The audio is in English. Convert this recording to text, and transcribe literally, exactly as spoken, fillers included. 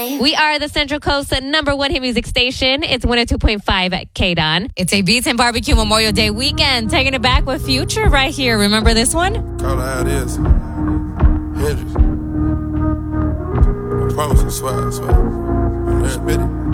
We are the Central Coast's number one hit music station. It's one oh two point five K-Don. It's a Beats and Barbecue Memorial Day weekend. Taking it back with Future right here. Remember this one? Call it how it is. Hendrix. I promise I swear, I swear. I'm ready.